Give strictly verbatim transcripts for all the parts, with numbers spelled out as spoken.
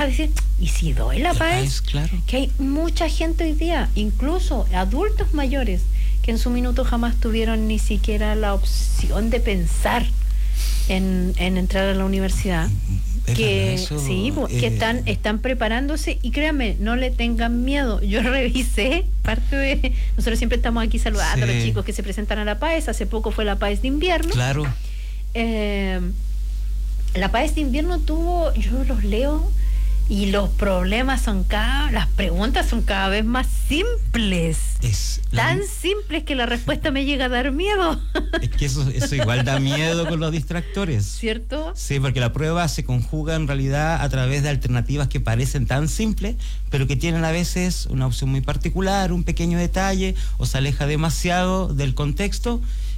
a decir, ¿y si doy la, la PAES? Claro. Que hay mucha gente hoy día, incluso adultos mayores, que en su minuto jamás tuvieron ni siquiera la opción de pensar en, en entrar a la universidad. Es que eso, sí, eh, que están están preparándose, y créanme, no le tengan miedo. Yo revisé parte de, nosotros siempre estamos aquí saludando sí. a los chicos que se presentan a la PAES. Hace poco fue la PAES de invierno. Claro. Eh, la PAES de invierno tuvo, yo los leo y los problemas son cada, las preguntas son cada vez más simples. Es tan la... simples que la respuesta me llega a dar miedo. Es que eso, eso igual da miedo con los distractores. ¿Cierto? Sí, porque la prueba se conjuga en realidad a través de alternativas que parecen tan simples, pero que tienen a veces una opción muy particular, un pequeño detalle, o se aleja demasiado del contexto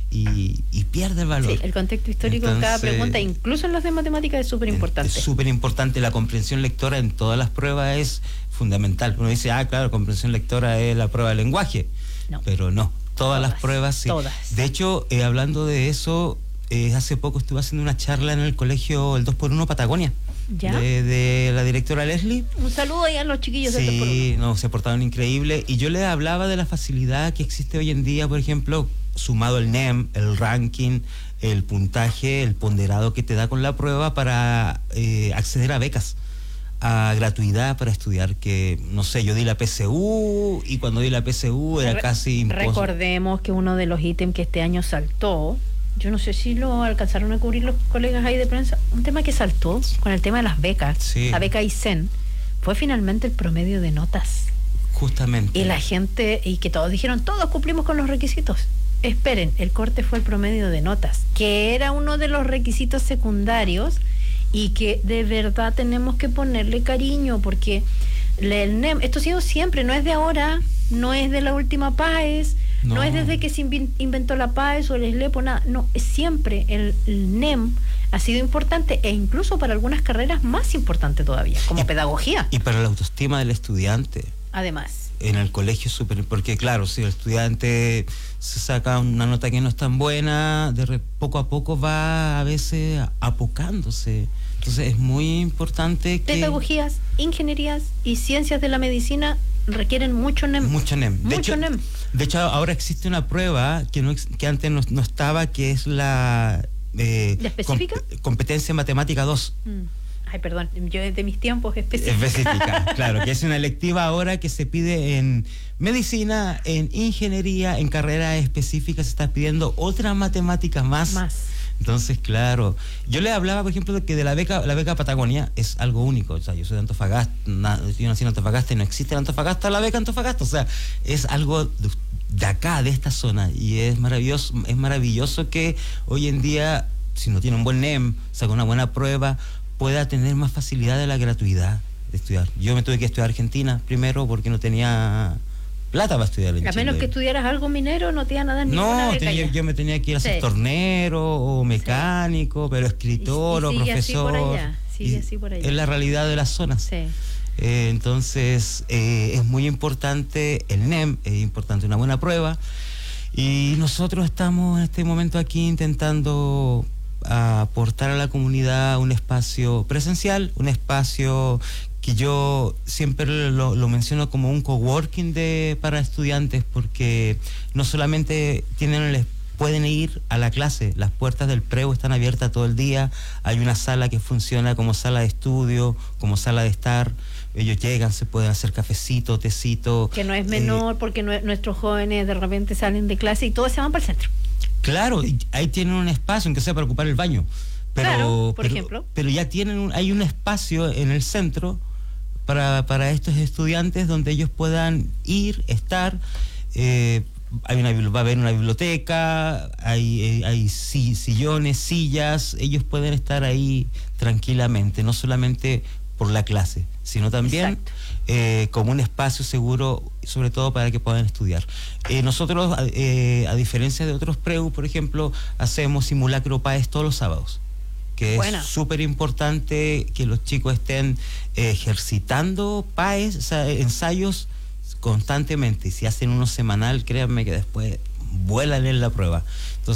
y, y pierde el valor. Sí, el contexto histórico de cada pregunta, incluso en las de matemáticas, es súper importante. Es súper importante. La comprensión lectora en todas las pruebas es fundamental. Uno dice, ah, claro, comprensión lectora es la prueba de lenguaje. No. Pero no, todas, todas las pruebas sí. Todas. De hecho, eh, hablando de eso, eh, hace poco estuve haciendo una charla en el colegio El dos por uno Patagonia. ¿Ya? De, de la directora Leslie. Un saludo ahí a los chiquillos sí, del dos por uno. Sí, no, se portaron increíble. Y yo les hablaba de la facilidad que existe hoy en día, por ejemplo, sumado el N E M, el ranking, el puntaje, el ponderado que te da con la prueba para eh, acceder a becas, a gratuidad para estudiar, que no sé, yo di la P S U y cuando di la P S U era Re- casi imposible. Recordemos que uno de los ítems que este año saltó, yo no sé si lo alcanzaron a cubrir los colegas ahí de prensa, un tema que saltó con el tema de las becas, sí. la beca I S E N, fue finalmente el promedio de notas. Justamente. Y la gente, y que todos dijeron, todos cumplimos con los requisitos. Esperen, el corte fue el promedio de notas, que era uno de los requisitos secundarios y que de verdad tenemos que ponerle cariño, porque el N E M, esto ha sido siempre, no es de ahora, no es de la última PAES, no, no es desde que se inventó la PAES o el SLEPO, nada, no, es siempre el, el N E M ha sido importante, e incluso para algunas carreras más importante todavía, como y, pedagogía. Y para la autoestima del estudiante. Además. En el colegio súper, porque claro, si el estudiante se saca una nota que no es tan buena, de re, poco a poco va a veces apocándose. Entonces es muy importante que... Pedagogías, ingenierías y ciencias de la medicina requieren mucho N E M. Mucho N E M. De Mucho hecho, N E M. De hecho, ahora existe una prueba que, no, que antes no, no estaba, que es la... Eh, ¿La específica? Comp- competencia matemática dos. Mm. Ay, perdón, yo de mis tiempos específica. Específica, claro, que es una electiva ahora que se pide en medicina, en ingeniería, en carreras específicas se está pidiendo otras matemáticas más. Más. Entonces, claro, yo le hablaba, por ejemplo, de que de la beca, la beca Patagonia es algo único. O sea, yo soy de Antofagasta, na, yo nací en Antofagasta y no existe en Antofagasta la beca Antofagasta. O sea, es algo de, de acá, de esta zona, y es maravilloso, es maravilloso que hoy en día, si no tiene un buen N E M, saca una buena prueba, pueda tener más facilidad de la gratuidad de estudiar. Yo me tuve que estudiar Argentina primero porque no tenía plata para estudiar en A Chile. menos que estudiaras algo minero, no te iban a dar ninguna No, beca tenía, yo me tenía que ir a ser sí. tornero o mecánico, sí. pero escritor y, y o profesor. Así por allá, sigue así por allá. Es la realidad de las zonas. Sí. Eh, entonces, eh, es muy importante el N E M, es importante una buena prueba. Y nosotros estamos en este momento aquí intentando a aportar a la comunidad un espacio presencial, un espacio que yo siempre lo, lo menciono como un coworking de, para estudiantes, porque no solamente tienen el, pueden ir a la clase, las puertas del preu están abiertas todo el día, hay una sala que funciona como sala de estudio, como sala de estar, ellos llegan, se pueden hacer cafecito, tecito. Que no es menor, eh, porque no, nuestros jóvenes de repente salen de clase y todos se van para el centro. Claro, ahí tienen un espacio, aunque sea para ocupar el baño. Pero, claro, por pero, ejemplo. Pero ya tienen un, hay un espacio en el centro para, para estos estudiantes donde ellos puedan ir, estar. Eh, hay una, va a haber una biblioteca, hay, hay sillones, sillas, ellos pueden estar ahí tranquilamente, no solamente por la clase, sino también eh, como un espacio seguro, sobre todo para que puedan estudiar. Eh, nosotros, eh, a diferencia de otros preu, por ejemplo, hacemos simulacro PAES todos los sábados, que Buena. es súper importante que los chicos estén eh, ejercitando PAES, o sea, ensayos constantemente. Si hacen uno semanal, créanme que después vuelan en la prueba. Entonces,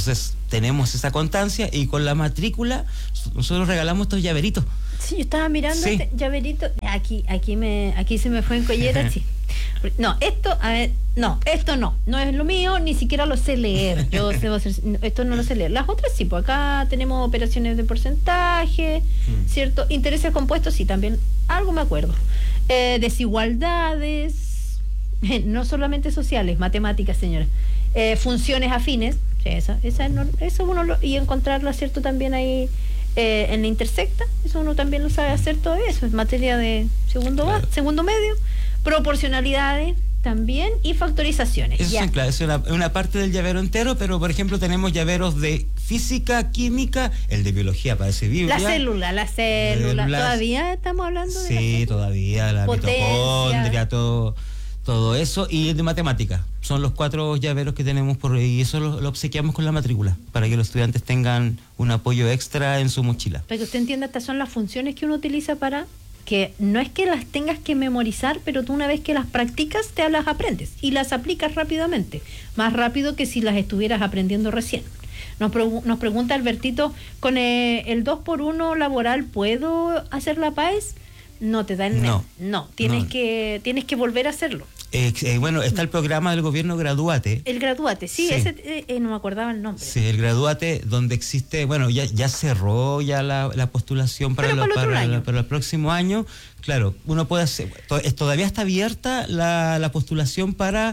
tenemos esa constancia, y con la matrícula nosotros regalamos estos llaveritos. Sí, yo estaba mirando Sí. este llaverito. Aquí, aquí me, aquí se me fue en collera, sí. No, esto, a ver, no, esto no, no es lo mío, ni siquiera lo sé leer. Yo debo hacer, esto no lo sé leer. Las otras sí, pues acá tenemos operaciones de porcentaje, mm. ¿cierto? Intereses compuestos, sí, también algo me acuerdo. Eh, desigualdades, eh, no solamente sociales, matemáticas, señora. Eh, funciones afines, sí, esa, esa no, eso uno lo, y encontrarla, ¿cierto? También ahí. Eh, en la intersecta, eso uno también lo sabe hacer todavía, eso es materia de segundo claro. ba, segundo medio, proporcionalidades también y factorizaciones. Eso ya. es, claro, es una, una parte del llavero entero, pero por ejemplo tenemos llaveros de física, química, el de biología parece Biblia. La célula, la célula, células, todavía estamos hablando de sí, la todavía, la Potencia. mitocondria, todo, todo eso, y el de matemática. Son los cuatro llaveros que tenemos por y eso lo, lo obsequiamos con la matrícula, para que los estudiantes tengan un apoyo extra en su mochila. Para que usted entienda, estas son las funciones que uno utiliza para que no es que las tengas que memorizar, pero tú una vez que las practicas, te las aprendes y las aplicas rápidamente, más rápido que si las estuvieras aprendiendo recién. Nos, pre nos pregunta Albertito, ¿con eh, el dos por uno laboral puedo hacer la P A E S? No te dan no, no, tienes no. que tienes que volver a hacerlo. Eh, eh, bueno, está el programa del gobierno Graduate. El Graduate, sí, sí. ese eh, eh, no me acordaba el nombre. Sí, el Graduate, donde existe, bueno, ya, ya cerró ya la, la postulación para, Pero lo, para, el para, año. para el próximo año. Claro, uno puede hacer, to, todavía está abierta la, la postulación para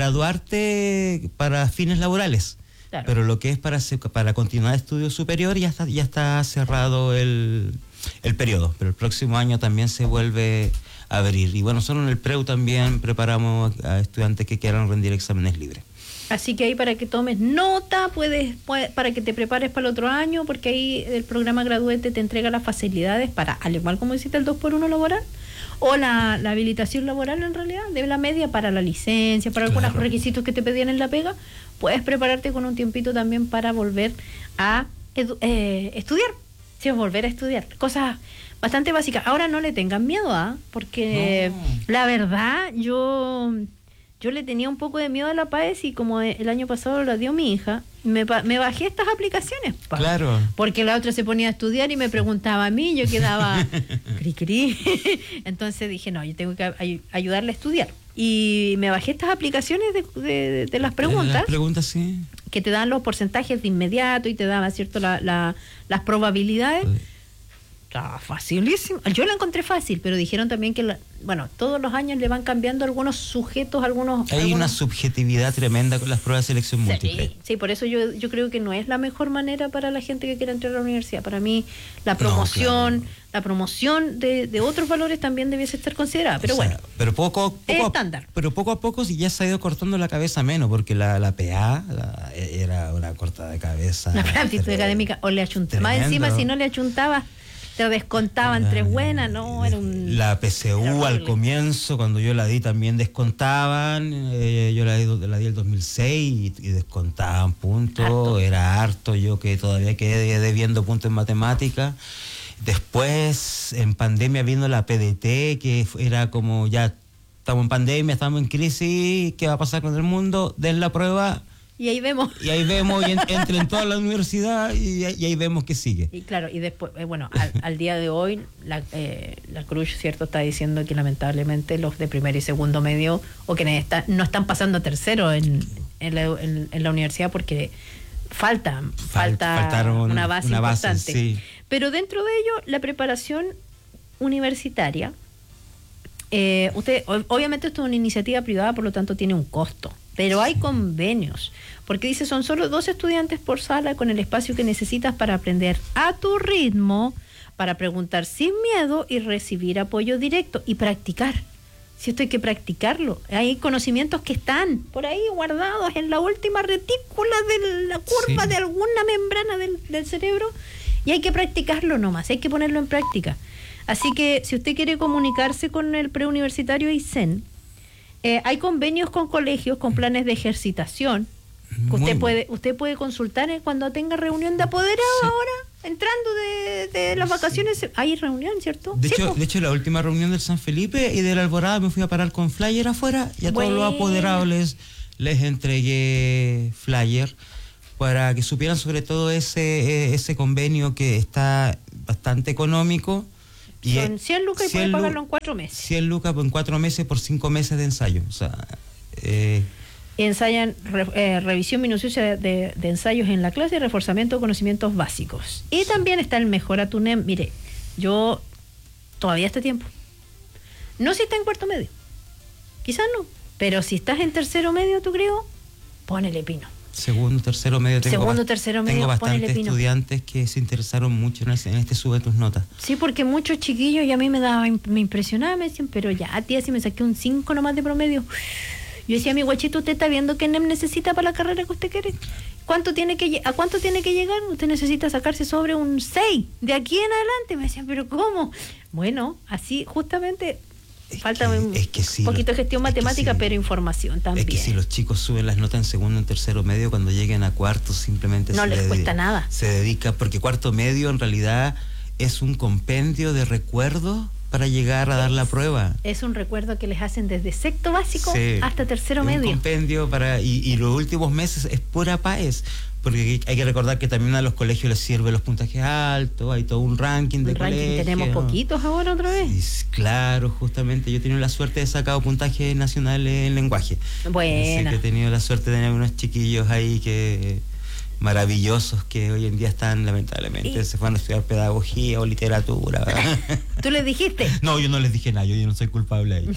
graduarte para fines laborales. Claro. Pero lo que es para, para continuar estudio superior ya está, ya está cerrado el, el periodo, pero el próximo año también se vuelve a abrir. Y bueno, solo en el PREU también preparamos a estudiantes que quieran rendir exámenes libres. Así que ahí para que tomes nota, puedes, puedes para que te prepares para el otro año, porque ahí el programa Graduate te entrega las facilidades para, al igual como hiciste el dos por uno laboral, o la, la habilitación laboral en realidad, de la media para la licencia, para algunos claro. requisitos que te pedían en la pega, puedes prepararte con un tiempito también para volver a edu eh, estudiar, sí, volver a estudiar, cosas bastante básicas. Ahora no le tengan miedo, ¿ah? ¿eh? Porque no. La verdad, yo... Yo le tenía un poco de miedo a la P A E S y como el año pasado la dio mi hija, me, me bajé estas aplicaciones. Pa, claro. Porque la otra se ponía a estudiar y me preguntaba a mí, yo quedaba cri cri. Entonces dije, no, yo tengo que ay ayudarle a estudiar. Y me bajé estas aplicaciones de, de, de las preguntas. Las preguntas, sí. Que te dan los porcentajes de inmediato y te daban, ¿cierto?, la, la, las probabilidades. Sí. Estaba facilísimo. Yo la encontré fácil, pero dijeron también que, la, bueno, todos los años le van cambiando algunos sujetos, algunos... Hay algunos... una subjetividad tremenda con las pruebas de selección múltiple. Sí, sí, por eso yo, yo creo que no es la mejor manera para la gente que quiera entrar a la universidad. Para mí, la promoción, no, claro. la promoción de, de otros valores también debiese estar considerada, pero o sea, bueno. Pero poco, poco es a, estándar. Pero poco a poco sí ya se ha ido cortando la cabeza menos, porque la, la P A la, era una corta de cabeza. La aptitud académica, o le achuntaba. Más encima, si no le achuntaba... te descontaban la, tres buenas, no, era un... La P C U al comienzo, cuando yo la di, también descontaban, eh, yo la di, la di el dos mil seis y, y descontaban puntos, harto. Era harto, yo que todavía quedé debiendo puntos en matemáticas. Después, en pandemia vino la P D T, que era como ya estamos en pandemia, estamos en crisis, ¿qué va a pasar con el mundo? Den la prueba... Y ahí vemos. Y ahí vemos, y en, entre en toda la universidad, y, y ahí vemos que sigue. Y claro, y después, eh, bueno, al, al día de hoy, la, eh, la Cruz, ¿cierto?, está diciendo que lamentablemente los de primer y segundo medio, o que está, no están pasando a tercero en, en, la, en, en la universidad porque falta, falta una base una importante. Base, sí. Pero dentro de ello, la preparación universitaria, eh, usted, obviamente esto es una iniciativa privada, por lo tanto tiene un costo. Pero hay convenios, porque dice, son solo dos estudiantes por sala con el espacio que necesitas para aprender a tu ritmo, para preguntar sin miedo y recibir apoyo directo y practicar. Si esto hay que practicarlo. Hay conocimientos que están por ahí guardados en la última retícula de la curva sí. de alguna membrana del, del cerebro y hay que practicarlo nomás, hay que ponerlo en práctica. Así que si usted quiere comunicarse con el preuniversitario I S E N, Eh, hay convenios con colegios con planes de ejercitación que usted puede usted puede consultar cuando tenga reunión de apoderados. Sí. Ahora entrando de, de las vacaciones sí. Hay reunión, ¿cierto? De sí, hecho, pues. de hecho la última reunión del San Felipe y de la Alborada me fui a parar con flyer afuera y a bueno. todos los apoderados les, les entregué flyer para que supieran sobre todo ese, ese convenio que está bastante económico. Y son cien lucas y puedes pagarlo en cuatro meses. cien lucas en cuatro meses por cinco meses de ensayo. O sea, eh, ensayan re, eh, revisión minuciosa de, de, de ensayos en la clase y reforzamiento de conocimientos básicos. Y también está el Mejora tu NEM. Mire, yo todavía este tiempo. No si está en cuarto medio. Quizás no. Pero si estás en tercero medio, tú creo, ponele pino. Segundo, tercero medio. Tengo Segundo, tercero medio, tengo bastantes pino. Estudiantes que se interesaron mucho en, ese, en este Sube tus notas. Sí, porque muchos chiquillos, y a mí me daba, me impresionaba, me decían, pero ya, tía, si me saqué un cinco nomás de promedio. Yo decía, mi guachito, ¿usted está viendo qué NEM necesita para la carrera que usted quiere? ¿Cuánto tiene que, ¿A cuánto tiene que llegar? Usted necesita sacarse sobre un seis. De aquí en adelante. Me decían, ¿pero cómo? Bueno, así justamente... Es falta que, un es que sí, poquito de gestión matemática, sí, pero información también. Es que si los chicos suben las notas en segundo, en tercero medio, cuando lleguen a cuarto simplemente no se les dedica, cuesta nada. Se dedica, porque cuarto medio en realidad es un compendio de recuerdos para llegar a dar la prueba. Es un recuerdo que les hacen desde sexto básico sí, hasta tercero es medio. Un compendio para y, y los últimos meses es pura paez. Porque hay que recordar que también a los colegios les sirven los puntajes altos, hay todo un ranking de un ranking, colegios. Tenemos poquitos ahora otra vez. Sí, claro, justamente. Yo he tenido la suerte de sacar puntajes nacionales en lenguaje. Bueno. Así que he tenido la suerte de tener unos chiquillos ahí que maravillosos que hoy en día están lamentablemente, y se fueron a estudiar pedagogía o literatura, ¿verdad? ¿Tú les dijiste? No, yo no les dije nada, yo, yo no soy culpable ahí.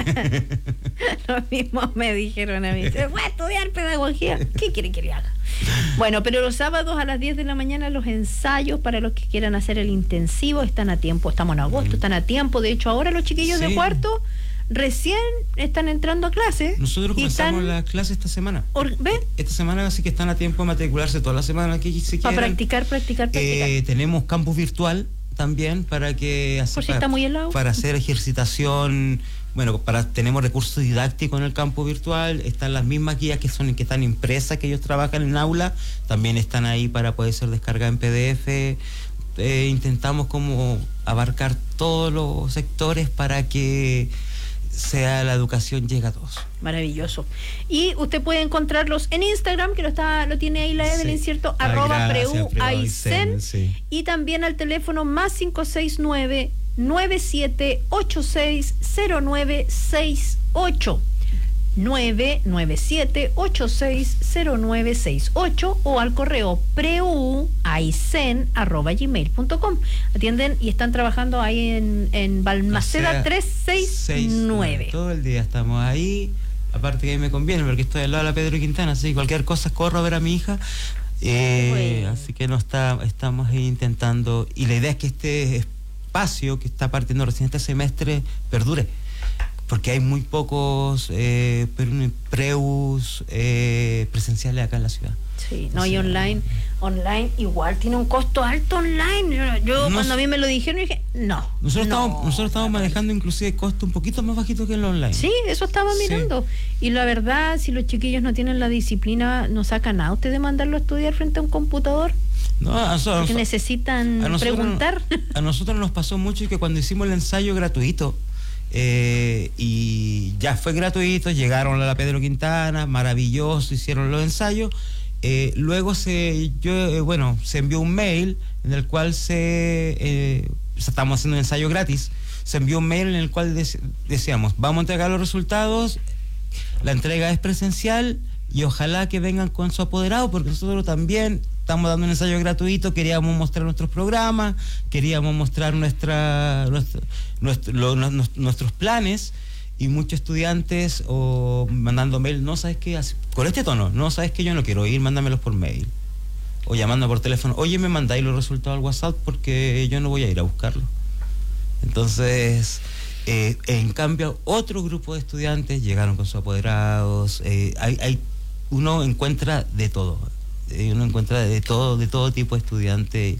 Lo mismo me dijeron a mí, se fue a estudiar pedagogía, ¿qué quiere que le haga? Bueno, pero los sábados a las diez de la mañana los ensayos para los que quieran hacer el intensivo están a tiempo, estamos en agosto, están a tiempo, de hecho ahora los chiquillos sí. de cuarto recién están entrando a clase. Nosotros comenzamos están... la clase esta semana. ¿Ve? Esta semana sí que están a tiempo de matricularse toda la semana aquí si para practicar, practicar, practicar. Eh, tenemos campus virtual también para que Por si para, está muy helado. para hacer ejercitación. Bueno, para tenemos recursos didácticos en el campo virtual, están las mismas guías que son que están impresas, que ellos trabajan en aula, también están ahí para poder ser descargadas en P D F. Eh, intentamos como abarcar todos los sectores para que sea la educación llega a todos. Maravilloso. Y usted puede encontrarlos en Instagram, que lo está lo tiene ahí la Evelyn, sí. ¿Cierto? Ah, arroba gracias, preu aicen, sí. Y también al teléfono más cinco seis nueve, nueve siete ocho seis, cero nueve seis ocho. nueve nueve siete ocho seis cero nueve seis ocho o al correo preuaicen arroba gmail punto com. Atienden y están trabajando ahí en, en Balmaceda, o sea, trescientos sesenta y nueve. Todo el día estamos ahí, aparte que a mí me conviene porque estoy al lado de la Pedro Quintana, así que cualquier cosa corro a ver a mi hija. Eh, bueno. Así que no está, estamos ahí intentando, y la idea es que este espacio que está partiendo recién este semestre perdure, porque hay muy pocos eh, preus eh, presenciales acá en la ciudad. Sí, no, o sea, y online, online igual tiene un costo alto online. Yo, yo nos, cuando a mí me lo dijeron dije, no. Nosotros no, estamos, nosotros estamos no, manejando inclusive costo un poquito más bajito que en lo online. Sí, eso estaba mirando. Sí. Y la verdad, si los chiquillos no tienen la disciplina, no sacan nada usted de mandarlo a estudiar frente a un computador. No, a nosotros, porque necesitan a nosotros, preguntar. A nosotros nos pasó mucho que cuando hicimos el ensayo gratuito, Eh, y ya fue gratuito, llegaron a la Pedro Quintana, maravilloso, hicieron los ensayos. Eh, luego se, yo, eh, bueno, se envió un mail en el cual se, eh, estamos haciendo un ensayo gratis. Se envió un mail en el cual dec- decíamos, vamos a entregar los resultados, la entrega es presencial y ojalá que vengan con su apoderado, porque nosotros también estamos dando un ensayo gratuito, queríamos mostrar nuestros programas, queríamos mostrar nuestra, nuestra, nuestro, lo, no, nuestros planes, y muchos estudiantes o mandando mail, no sabes qué, con este tono, no sabes que yo no quiero ir, mándamelos por mail, o llamando por teléfono, oye, me mandáis los resultados al WhatsApp porque yo no voy a ir a buscarlos. Entonces, eh, en cambio, otro grupo de estudiantes llegaron con sus apoderados, eh, hay, hay, uno encuentra de todo. Uno encuentra de todo, de todo tipo de estudiantes,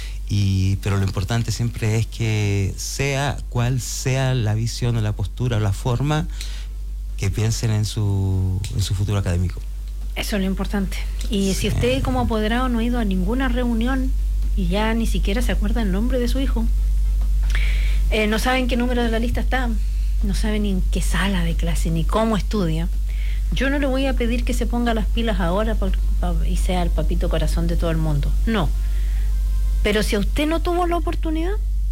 y, pero lo importante siempre es que sea cual sea la visión o la postura o la forma, que piensen en su, en su futuro académico. Eso es lo importante. Y sí. Si usted como apoderado no ha ido a ninguna reunión y ya ni siquiera se acuerda el nombre de su hijo, eh, no saben qué número de la lista está, no saben ni en qué sala de clase, ni cómo estudia, Yo no le voy a pedir que se ponga las pilas ahora pa, pa, y sea el papito corazón de todo el mundo. No. Pero si a usted no tuvo la oportunidad,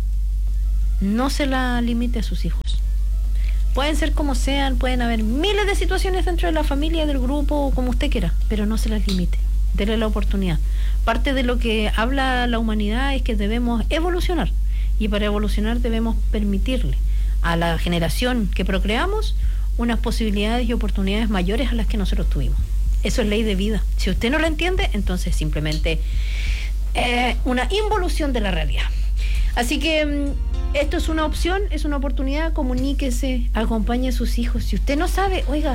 no se la limite a sus hijos. Pueden ser como sean, pueden haber miles de situaciones dentro de la familia, del grupo, como usted quiera, pero no se las limite. Dele la oportunidad. Parte de lo que habla la humanidad es que debemos evolucionar. Y para evolucionar debemos permitirle a la generación que procreamos unas posibilidades y oportunidades mayores a las que nosotros tuvimos. Eso es ley de vida. Si usted no lo entiende, entonces simplemente eh, una involución de la realidad. Así que esto es una opción, es una oportunidad. Comuníquese, acompañe a sus hijos. Si usted no sabe, oiga,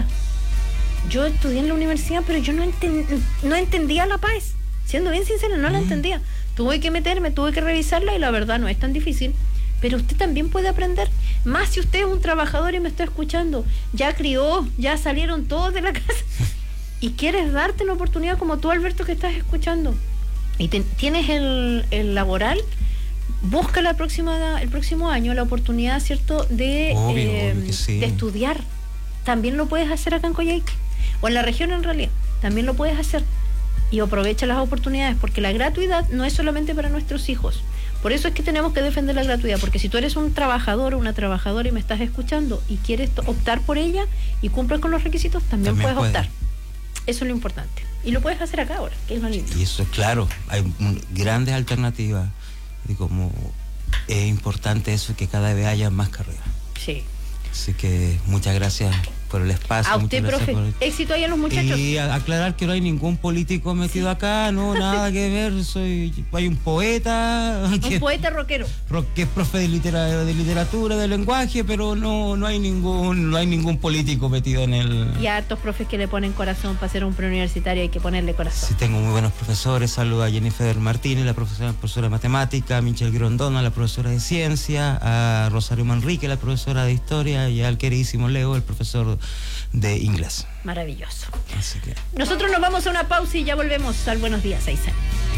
yo estudié en la universidad, pero yo no, enten, no entendía la paz. Siendo bien sincera, no la entendía. Tuve que meterme, tuve que revisarla y la verdad no es tan difícil. Pero usted también puede aprender. Más si usted es un trabajador y me está escuchando, ya crió, ya salieron todos de la casa y quieres darte la oportunidad como tú, Alberto, que estás escuchando. Y te, tienes el, el laboral, busca la próxima, el próximo año la oportunidad, ¿cierto?, de, obvio, eh, obvio que sí. de estudiar. También lo puedes hacer acá en Coyhaique, o en la región en realidad, también lo puedes hacer. Y aprovecha las oportunidades, porque la gratuidad no es solamente para nuestros hijos. Por eso es que tenemos que defender la gratuidad, porque si tú eres un trabajador o una trabajadora y me estás escuchando y quieres optar por ella y cumples con los requisitos, también, también puedes puede. optar. Eso es lo importante. Y lo puedes hacer acá ahora, que es lo lindo. Y eso es claro, hay grandes alternativas. Y como es importante eso, que cada vez haya más carreras. Sí. Así que muchas gracias por el espacio. A usted, profe, el... éxito ahí a los muchachos. Y a, aclarar que no hay ningún político metido sí. acá, no, nada que ver. Soy, hay un poeta. Un que, poeta rockero. Que es profe de, litera, de literatura, de lenguaje, pero no, no hay ningún, no hay ningún político metido en el. Y a hartos profes que le ponen corazón para ser un preuniversitario, hay que ponerle corazón. Sí, tengo muy buenos profesores. Saludo a Jennifer Martínez, la profesora, profesora de matemática, a Michelle Grondona, la profesora de ciencia, a Rosario Manrique, la profesora de historia, y al queridísimo Leo, el profesor de inglés. Maravilloso. Así que... Nosotros nos vamos a una pausa y ya volvemos al Buenos Días, Aysén.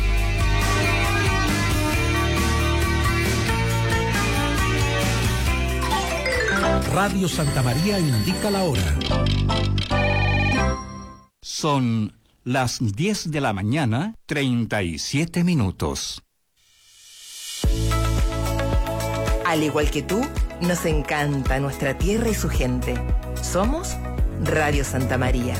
Radio Santa María indica la hora. Son las diez de la mañana, treinta y siete minutos. Al igual que tú, nos encanta nuestra tierra y su gente. Somos Radio Santa María.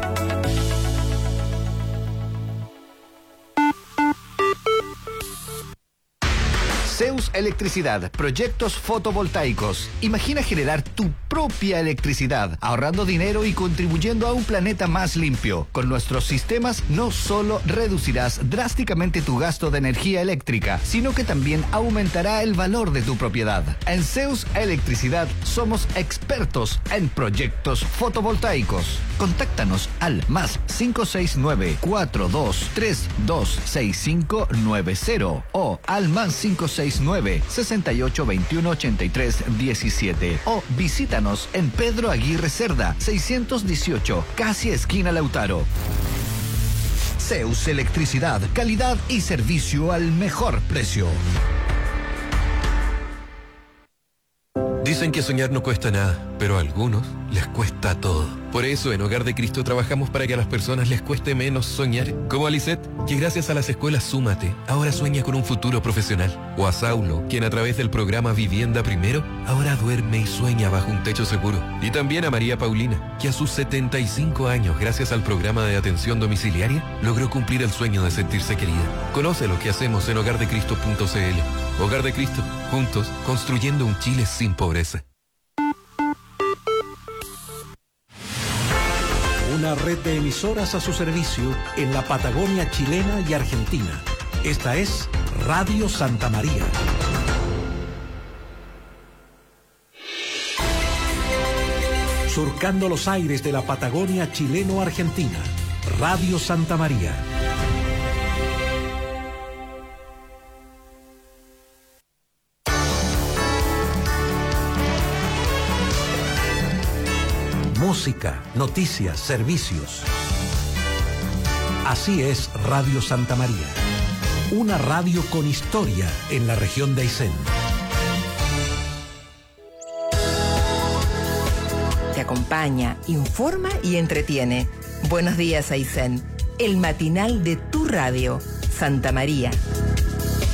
Zeus Electricidad, proyectos fotovoltaicos. Imagina generar tu propia electricidad, ahorrando dinero y contribuyendo a un planeta más limpio. Con nuestros sistemas no solo reducirás drásticamente tu gasto de energía eléctrica, sino que también aumentará el valor de tu propiedad. En Zeus Electricidad somos expertos en proyectos fotovoltaicos. Contáctanos al más cinco seis nueve, cuatro dos tres dos seis cinco nueve cero o al más cinco seis nueve, sesenta y ocho, veintiuno, ochenta y tres, diecisiete o visítanos en Pedro Aguirre Cerda, seiscientos dieciocho, casi esquina Lautaro. Zeus Electricidad, calidad y servicio al mejor precio. Dicen que soñar no cuesta nada, pero a algunos les cuesta todo. Por eso en Hogar de Cristo trabajamos para que a las personas les cueste menos soñar. Como a Lisette, que gracias a las escuelas Súmate, ahora sueña con un futuro profesional. O a Saulo, quien a través del programa Vivienda Primero, ahora duerme y sueña bajo un techo seguro. Y también a María Paulina, que a sus setenta y cinco años, gracias al programa de atención domiciliaria, logró cumplir el sueño de sentirse querida. Conoce lo que hacemos en hogar de cristo punto c l. Hogar de Cristo, juntos, construyendo un Chile sin pobreza. Una red de emisoras a su servicio en la Patagonia chilena y argentina. Esta es Radio Santa María. Surcando los aires de la Patagonia chileno-argentina. Radio Santa María. Música, noticias, servicios. Así es Radio Santa María. Una radio con historia en la región de Aysén. Te acompañamos acompaña, informa y entretiene. Buenos días, Aysén. El matinal de tu radio, Santa María.